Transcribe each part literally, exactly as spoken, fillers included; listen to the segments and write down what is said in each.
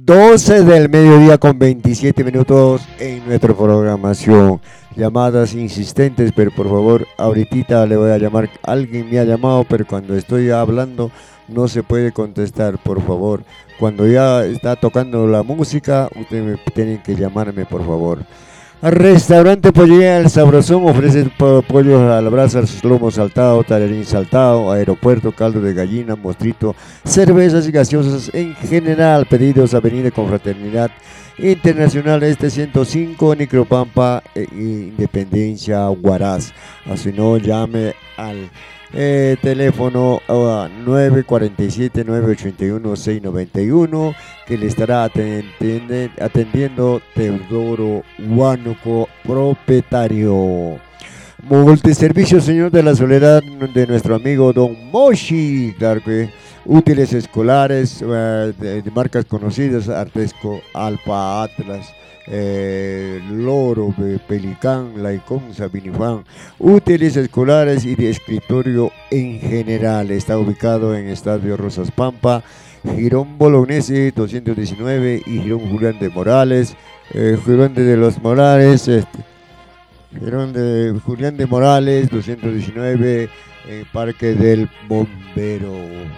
doce del mediodía con veintisiete minutos en nuestra programación. Llamadas insistentes, pero por favor, ahorita le voy a llamar. Alguien me ha llamado, pero cuando estoy hablando no se puede contestar, por favor. Cuando ya está tocando la música, ustedes tienen que llamarme, por favor. Restaurante Pollería El Sabrosón ofrece po- pollo a la brasa, lomo saltado, talarín saltado, aeropuerto, caldo de gallina, mostrito, cervezas y gaseosas en general. Pedidos Avenida Confraternidad Internacional Este ciento cinco, Nicropampa, eh, Independencia, Huaraz. Así no, llame al eh, teléfono uh, nueve cuatro siete, nueve ocho uno, seis nueve uno, que le estará atendiendo, atendiendo Teodoro Huánuco, propietario. Multiservicio Señor de la Soledad de nuestro amigo Don Moshi, claro que útiles escolares uh, de, de marcas conocidas, Artesco, Alfa, Atlas, eh, Loro, Pelicán, Laicón, Sabinifán, útiles escolares y de escritorio en general. Está ubicado en Estadio Rosas Pampa, Girón Bolognesi doscientos diecinueve y Girón Julián de Morales, eh, Girón de, de los Morales, este, Girón de Julián de Morales doscientos diecinueve, en Parque del Bombero.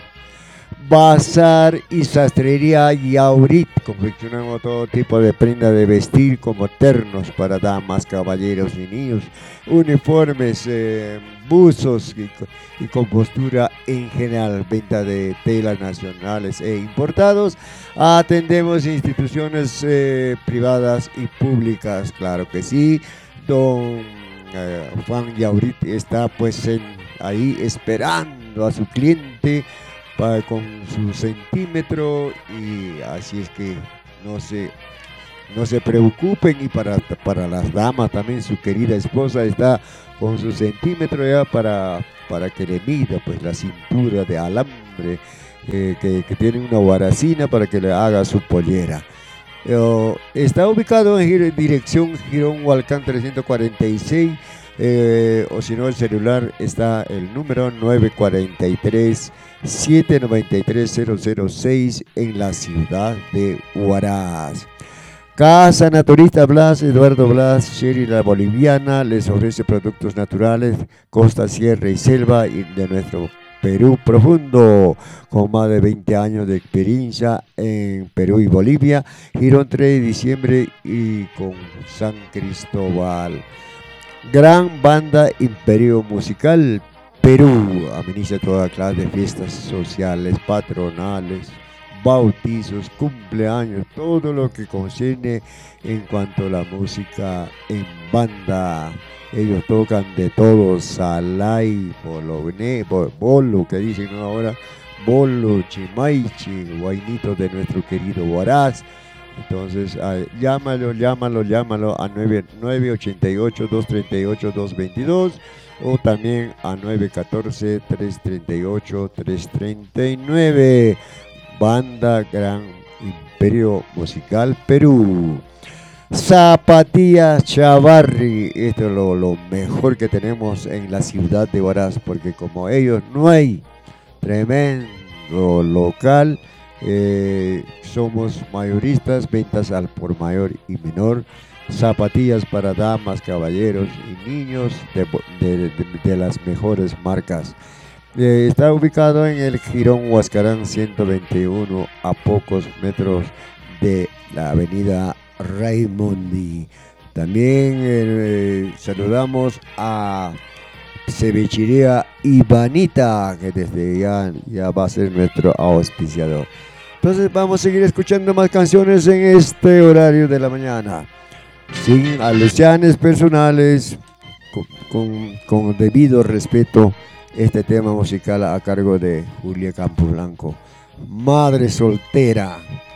Bazar y sastrería Yaurit. Confeccionamos todo tipo de prenda de vestir, como ternos para damas, caballeros y niños, uniformes, eh, buzos y, y compostura en general. Venta de telas nacionales e importados. Atendemos instituciones eh, privadas y públicas, claro que sí. Don eh, Juan Yaurit está pues en, ahí esperando a su cliente para, con su centímetro, y así es que no se, no se preocupen. Y para, para las damas también, su querida esposa está con su centímetro ya para, para que le mida pues la cintura de alambre, eh, que, que tiene una guaracina para que le haga su pollera. Eh, está ubicado en gir- dirección Girón Hualcán trescientos cuarenta y seis, eh, o si no el celular está el número nueve cuatro tres, siete nueve tres, cero cero seis en la ciudad de Huaraz. Casa Naturista Blas, Eduardo Blas, Sherry la Boliviana, les ofrece productos naturales, costa, sierra y selva y de nuestro Perú profundo, con más de veinte años de experiencia en Perú y Bolivia. Girón tres de diciembre y con San Cristóbal. Gran Banda Imperio Musical Perú ameniza toda clase de fiestas sociales, patronales, bautizos, cumpleaños, todo lo que concierne en cuanto a la música en banda. Ellos tocan de todo: salay, bologne, bo- bolo, que dicen ahora, bolo, chimaichi, guainito de nuestro querido Huaraz. Entonces, ah, llámalo, llámalo, llámalo a nueve nueve ocho ocho, dos tres ocho, dos dos dos, o también a nueve uno cuatro, tres tres ocho, tres tres nueve. Banda Gran Imperio Musical Perú. Zapatillas Chavarri, esto es lo, lo mejor que tenemos en la ciudad de Huaraz, porque como ellos no hay tremendo local. Eh, somos mayoristas, ventas al por mayor y menor, zapatillas para damas, caballeros y niños de, de, de, de las mejores marcas. Eh, está ubicado en el Girón Huascarán ciento veintiuno, a pocos metros de la avenida Raimundi. También eh, saludamos a Cevichería Ivanita, que desde ya, ya va a ser nuestro auspiciador. Entonces vamos a seguir escuchando más canciones en este horario de la mañana, sin alusiones personales, con, con, con debido respeto. Este tema musical a cargo de Julia Campoblanco, Madre Soltera.